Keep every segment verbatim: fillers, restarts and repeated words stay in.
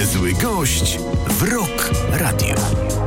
Niezły gość w Rock Radio.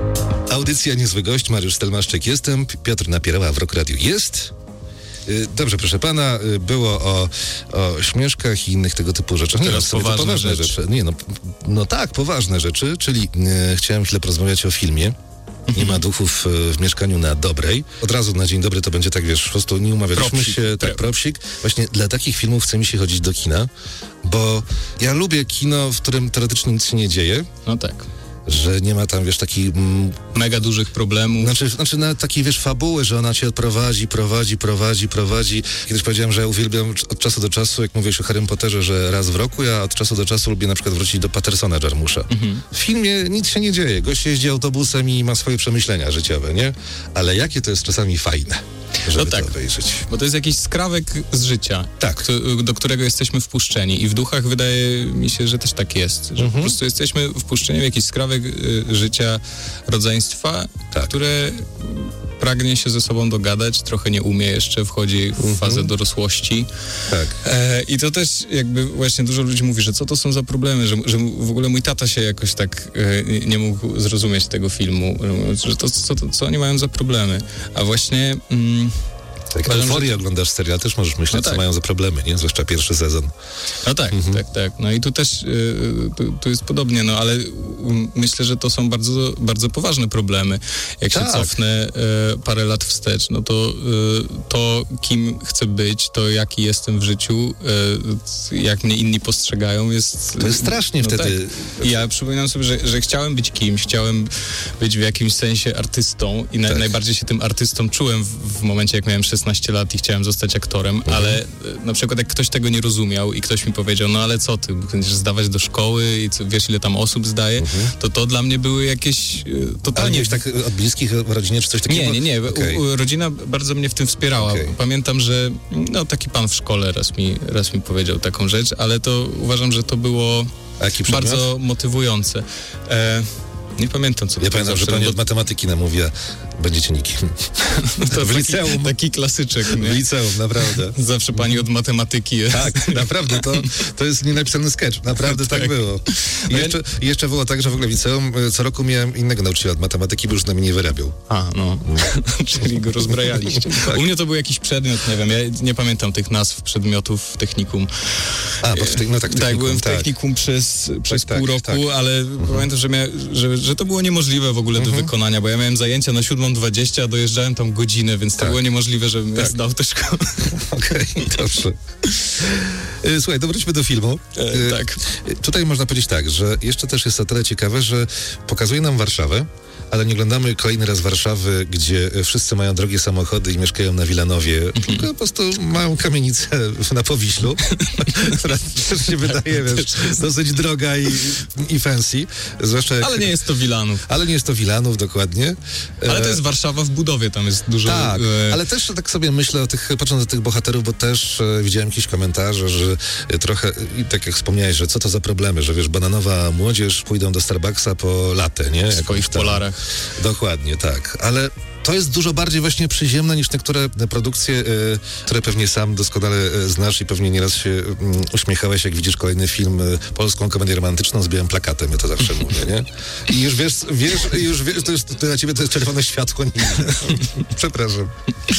Audycja Niezły Gość, Mariusz Stelmaszczyk jestem, Piotr Napierała w Rock Radio jest. Dobrze, proszę pana, było o, o śmieszkach i innych tego typu rzeczach. Nie, Teraz no, poważne, poważne rzeczy. rzeczy. Nie, no, no tak, poważne rzeczy, czyli e, chciałem chwilę porozmawiać o filmie. Nie ma duchów w mieszkaniu na Dobrej. Od razu na dzień dobry to będzie tak, wiesz, po prostu nie umawialiśmy Propsik. się, tak, propsik. Właśnie dla takich filmów chce mi się chodzić do kina, bo ja lubię kino, w którym teoretycznie nic się nie dzieje. No tak. Że nie ma tam, wiesz, takich... Mm, Mega dużych problemów. Znaczy, znaczy na takiej, wiesz, fabuły, że ona cię prowadzi, prowadzi, prowadzi, prowadzi. Kiedyś powiedziałem, że ja uwielbiam od czasu do czasu, jak mówiłeś o Harrym Potterze, że raz w roku, ja od czasu do czasu lubię na przykład wrócić do Patersona Jarmusza. Mhm. W filmie nic się nie dzieje. Gość jeździ autobusem i ma swoje przemyślenia życiowe, nie? Ale jakie to jest czasami fajne, żeby no tak, to obejrzeć. Bo to jest jakiś skrawek z życia, tak. kto, do którego jesteśmy wpuszczeni. I w duchach wydaje mi się, że też tak jest. Że mhm. po prostu jesteśmy wpuszczeni w jakiś skrawek y, życia rodzeństwa, tak. które pragnie się ze sobą dogadać, trochę nie umie jeszcze, wchodzi w mhm. fazę dorosłości. Tak. E, I to też jakby właśnie dużo ludzi mówi, że co to są za problemy, że, że w ogóle mój tata się jakoś tak e, nie mógł zrozumieć tego filmu, że to co, to, co oni mają za problemy. A właśnie... Mm, Jak Euforię oglądasz serial, też możesz myśleć, no tak. co mają za problemy, nie? Zwłaszcza pierwszy sezon. No tak, mhm. tak, tak. No i tu też y, tu, tu jest podobnie, no ale y, myślę, że to są bardzo, bardzo poważne problemy. Jak tak. się cofnę y, parę lat wstecz, no to y, to, kim chcę być, to jaki jestem w życiu, y, jak mnie inni postrzegają, jest... To jest strasznie no wtedy... Tak. I ja przypominam sobie, że, że chciałem być kimś, chciałem być w jakimś sensie artystą i na, tak. najbardziej się tym artystą czułem w, w momencie, jak miałem szesnaście lat i chciałem zostać aktorem, mhm. ale na przykład jak ktoś tego nie rozumiał i ktoś mi powiedział, no ale co ty, będziesz zdawać do szkoły i co, wiesz ile tam osób zdaje, mhm. to to dla mnie były jakieś y, totalnie... Ale nie tak od bliskich w rodzinie czy coś takiego? Nie, nie, nie. Okay. U, u, rodzina bardzo mnie w tym wspierała. Okay. Pamiętam, że no taki pan w szkole raz mi, raz mi powiedział taką rzecz, ale to uważam, że to było bardzo motywujące. E, Nie pamiętam, co to Ja pamiętam, zawsze, że pani bo... od matematyki namówiła, będziecie nikim. To w taki, liceum. Taki klasyczek, nie? W liceum, naprawdę. Zawsze pani od matematyki jest. Tak, naprawdę, to, to jest nienapisany sketch. Naprawdę tak, tak było. I no jeszcze, ja... jeszcze było tak, że w ogóle w liceum co roku miałem innego nauczyciela od matematyki, bo już na mnie nie wyrabiał. A, no. Czyli go rozbrajaliście. Tak. U mnie to był jakiś przedmiot, nie wiem, ja nie pamiętam tych nazw przedmiotów w technikum. A, bo w te, no tak, technikum, tak, byłem w tak. technikum przez, przez tak, pół tak, roku, tak. ale mhm. pamiętam, że, mia, że, że to było niemożliwe w ogóle mhm. do wykonania, bo ja miałem zajęcia na siódmą dwadzieścia, a dojeżdżałem tam godzinę, więc tak. to było niemożliwe, żebym tak. ja zdał tę szkołę. Okej, okay, dobrze. Słuchaj, to wróćmy do filmu. E, tak. Tutaj można powiedzieć tak, że jeszcze też jest o tyle ciekawe, że pokazuje nam Warszawę, ale nie oglądamy kolejny raz Warszawy, gdzie wszyscy mają drogie samochody i mieszkają na Wilanowie, mm-hmm. tylko po prostu mają kamienicę na Powiślu, która też się wydaje, wiesz, dosyć droga i, i fancy. Zwłaszcza jak... Ale nie jest to Wilanów. Ale nie jest to Wilanów, dokładnie. Ale to jest Warszawa w budowie, tam jest dużo... Tak, e... ale też tak sobie myślę o tych, patrząc na tych bohaterów, bo też e, widziałem jakieś komentarze, że e, trochę, i tak jak wspomniałeś, że co to za problemy, że wiesz, bananowa młodzież pójdą do Starbucksa po latę, nie? W swoich polarach. Dokładnie, tak. Ale to jest dużo bardziej właśnie przyziemne niż niektóre produkcje, y, które pewnie sam doskonale y, znasz i pewnie nieraz się y, uśmiechałeś, jak widzisz kolejny film, y, polską komedię romantyczną z białym plakatem, ja to zawsze mówię, nie? I już wiesz, wiesz, już wiesz, to, jest, to dla ciebie to jest czerwone światło, nie Przepraszam.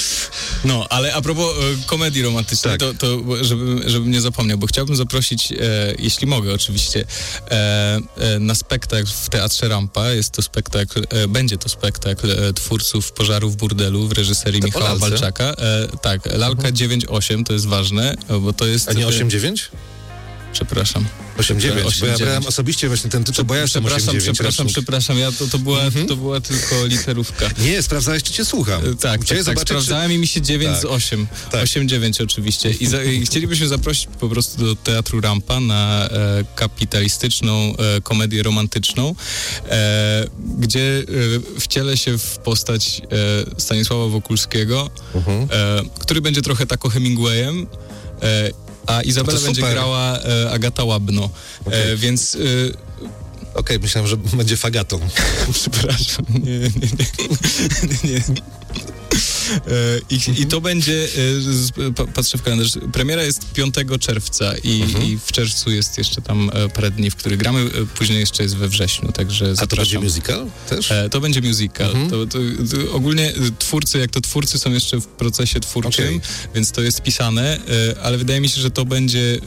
No, ale a propos y, komedii romantycznej, tak. to, to żebym, żebym nie zapomniał, bo chciałbym zaprosić, e, jeśli mogę oczywiście, e, e, na spektakl w Teatrze Rampa. Jest to spektakl, e, będzie to spektakl e, twórców Pożaru w burdelu w reżyserii to Michała Walczaka. E, tak, Lalka mhm. dziewięć osiem, to jest ważne, bo to jest... A nie osiem dziewięć? Przepraszam. osiem dziewięć, bo ja brałem osobiście właśnie ten tytuł, bo ja jestem Przepraszam, osiem dziewięć. przepraszam, przepraszam, ja to, to, była, mhm. to była tylko literówka. Nie, sprawdzałeś, czy cię słucham. Tak, tak, tak zobaczyć, sprawdzałem czy... i mi się dziewięć tak. z osiem. Tak. osiem dziewięć oczywiście. I, za, I chcielibyśmy zaprosić po prostu do Teatru Rampa na e, kapitalistyczną e, komedię romantyczną, e, gdzie e, wcielę się w postać e, Stanisława Wokulskiego, mhm. e, który będzie trochę taką Hemingwayem, e, a Izabela będzie grała e, Agata Łabno, okay. e, więc... E, Okej, okay, myślałem, że będzie fagatą. Przepraszam, nie, nie, nie. nie, nie. I, i to będzie, patrzę w kalendarz, premiera jest piątego czerwca i, mhm. i w czerwcu jest jeszcze tam parę dni, w których gramy, później jeszcze jest we wrześniu, także zapraszam. A to będzie musical też? To będzie musical. Mhm. To, to, to ogólnie twórcy, jak to twórcy są jeszcze w procesie twórczym, okay. więc to jest pisane, ale wydaje mi się, że to będzie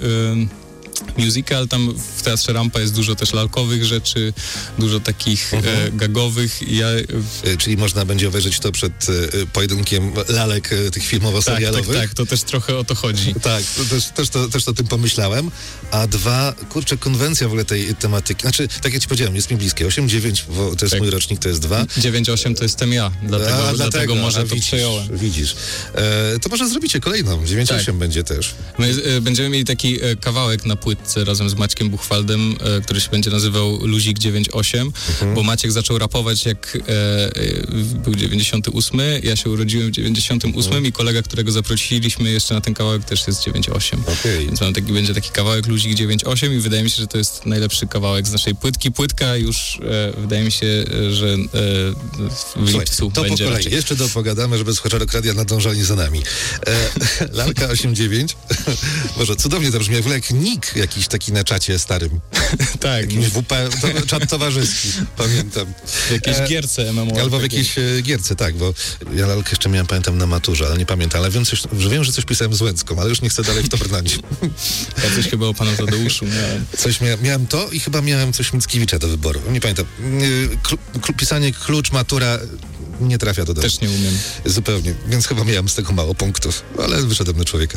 musical. Tam w Teatrze Rampa jest dużo też lalkowych rzeczy, dużo takich mhm. e, gagowych. Ja, e, Czyli można będzie obejrzeć to przed e, pojedynkiem lalek e, tych filmowo-serialowych? Tak, tak, tak, to też trochę o to chodzi. tak, to też, też, to, też o tym pomyślałem. A dwa, kurczę, konwencja w ogóle tej tematyki. Znaczy, tak jak ci powiedziałem, jest mi bliskie. osiem dziewięć, bo to jest tak. mój rocznik, to jest dwa. dziewięć osiem to jestem ja, dlatego, a, dlatego, dlatego może a, to widzisz, przejąłem. Widzisz. E, to może zrobicie kolejną. dziewięć osiem tak. będzie też. My e, będziemy mieli taki e, kawałek na płytce razem z Maćkiem Buchwaldem, e, który się będzie nazywał Luzik dziewięć osiem, mhm. bo Maciek zaczął rapować jak e, był dziewięćdziesiąty ósmy, ja się urodziłem w dziewięćdziesiątym ósmym mhm. i kolega, którego zaprosiliśmy jeszcze na ten kawałek też jest dziewięć osiem. Okay. Więc mam taki, będzie taki kawałek Luzik dziewięć osiem i wydaje mi się, że to jest najlepszy kawałek z naszej płytki. Płytka już e, wydaje mi się, że e, w lipcu to będzie po kolei. raczej. Jeszcze dopogadamy, żeby słuchacze Radia nadążali za nami. E, Lalka osiem dziewięć. Może cudownie to brzmi, jak, jak nick jakiś taki na czacie starym. tak. Jakiś W P, to, czat towarzyski, pamiętam. W jakiejś e, gierce M M O. Albo w jakiejś e, gierce, tak, bo ja lalkę jeszcze miałem, pamiętam, na maturze, ale nie pamiętam, ale wiem, coś, że wiem, że coś pisałem z Łęcką, ale już nie chcę dalej w to brnąć. ja coś chyba o panu Tadeuszu miałem. Coś mia, miałem to i chyba miałem coś Mickiewicza do wyboru. Nie pamiętam. Kl, kl, pisanie klucz, matura nie trafia do domu. Też nie umiem. Zupełnie, więc chyba miałem z tego mało punktów, ale wyszedłem na człowieka.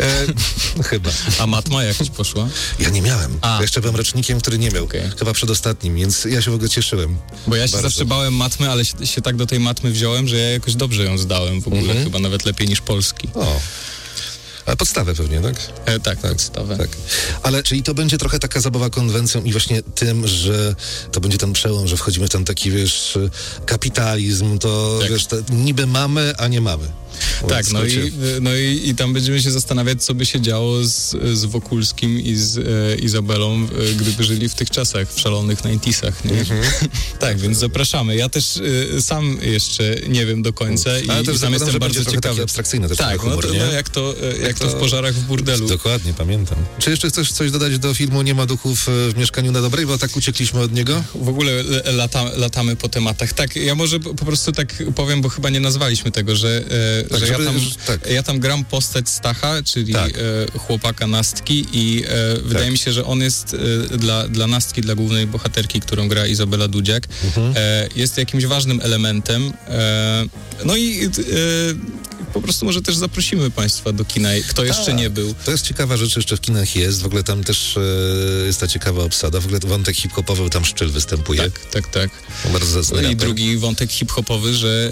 E, chyba. A matma jak ci poszła? Ja nie miałem. Ja jeszcze byłem rocznikiem, który nie miał. Okay. Chyba przedostatnim, więc ja się w ogóle cieszyłem. Bo ja się bardzo. zawsze bałem matmy, ale się, się tak do tej matmy wziąłem, że ja jakoś dobrze ją zdałem w ogóle, mm-hmm. chyba nawet lepiej niż polski. O. Ale podstawę pewnie, tak? E, tak, tak, podstawę. Tak. Ale czyli to będzie trochę taka zabawa konwencją i właśnie tym, że to będzie ten przełom, że wchodzimy w ten taki, wiesz, kapitalizm, to tak. wiesz, to niby mamy, a nie mamy. Tak, no, i, no i, i tam będziemy się zastanawiać, co by się działo z, z Wokulskim i z e, Izabelą, e, gdyby żyli w tych czasach, w szalonych dziewięćdziesiątych, nie? Mm-hmm. tak, więc zapraszamy. Ja też e, sam jeszcze nie wiem do końca i, ale też i sam jestem bardzo ciekawy. Abstrakcyjne też tak, humor, no, to, no jak, to, jak, jak to, to w Pożarach w burdelu. Dokładnie, pamiętam. Czy jeszcze chcesz coś dodać do filmu Nie ma duchów w mieszkaniu na Dobrej, bo tak uciekliśmy od niego? W ogóle lata, latamy po tematach. Tak, ja może po prostu tak powiem, bo chyba nie nazwaliśmy tego, że, e, tak, że żeby, ja, tam, tak. ja tam gram postać Stacha, czyli tak. e, chłopaka Nastki i e, wydaje tak. mi się, że on jest e, dla, dla Nastki, dla głównej bohaterki, którą gra Izabela Dudziak, mhm. e, jest jakimś ważnym elementem. E, no i e, po prostu może też zaprosimy Państwa do kina, kto jeszcze nie był. To jest ciekawa rzecz, jeszcze w kinach jest. W ogóle tam też e, jest ta ciekawa obsada. W ogóle wątek hip-hopowy, tam Szczyl występuje. Tak, tak, tak. Bardzo zacny I drugi wątek hip-hopowy, że